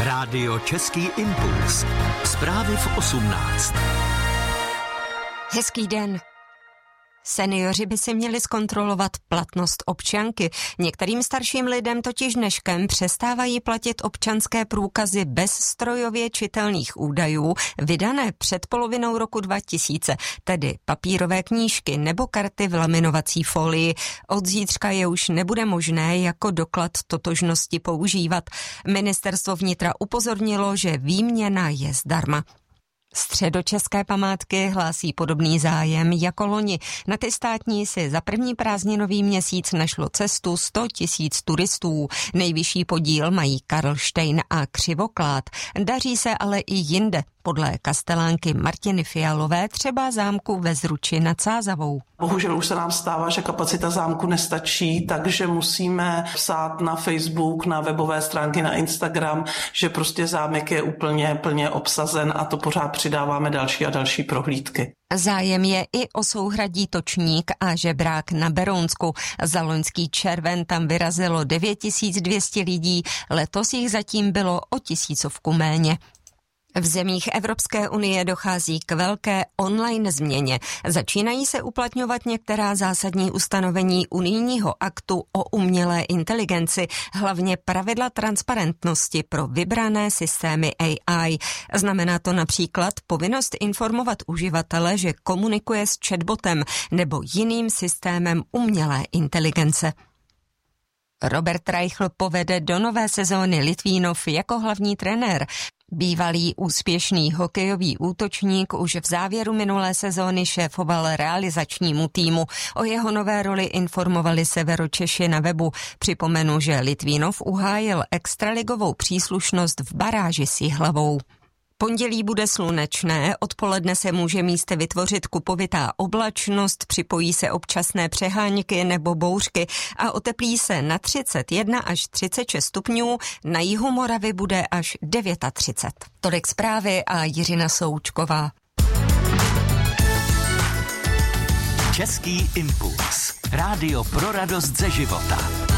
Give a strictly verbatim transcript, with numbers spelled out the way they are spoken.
Rádio Český impuls. Zprávy v osmnáct. Hezký den. Seniori by si měli zkontrolovat platnost občanky. Některým starším lidem totiž dneškem přestávají platit občanské průkazy bez strojově čitelných údajů, vydané před polovinou roku dva tisíce, tedy papírové knížky nebo karty v laminovací folii. Od zítřka je už nebude možné jako doklad totožnosti používat. Ministerstvo vnitra upozornilo, že výměna je zdarma. Středočeské památky hlásí podobný zájem jako loni. Na ty státní si za první prázdninový měsíc našlo cestu sto tisíc turistů. Nejvyšší podíl mají Karlštejn a Křivoklád. Daří se ale i jinde. Podle kastelánky Martiny Fialové třeba zámku ve Zruči nad Sázavou. Bohužel už se nám stává, že kapacita zámku nestačí, takže musíme psát na Facebook, na webové stránky, na Instagram, že prostě zámek je úplně plně obsazen a to pořád přidáváme další a další prohlídky. Zájem je i o souhradí Točník a Žebrák na Berounsku. Za loňský červen tam vyrazilo devět tisíc dvě stě lidí, letos jich zatím bylo o tisícovku méně. V zemích Evropské unie dochází k velké online změně. Začínají se uplatňovat některá zásadní ustanovení unijního aktu o umělé inteligenci, hlavně pravidla transparentnosti pro vybrané systémy A I. Znamená to například povinnost informovat uživatele, že komunikuje s chatbotem nebo jiným systémem umělé inteligence. Robert Reichl povede do nové sezóny Litvínov jako hlavní trenér. Bývalý úspěšný hokejový útočník už v závěru minulé sezóny šéfoval realizačnímu týmu. O jeho nové roli informovali Severočeši na webu. Připomenu, že Litvínov uhájil extraligovou příslušnost v baráži s Jihlavou. Pondělí bude slunečné, odpoledne se může místy vytvořit kupovitá oblačnost, připojí se občasné přehánky nebo bouřky a oteplí se na třicet jedna až třicet šest stupňů, na jihu Moravy bude až třicet devět. Tolik zprávy a Jiřina Součková. Český impuls. Rádio pro radost ze života.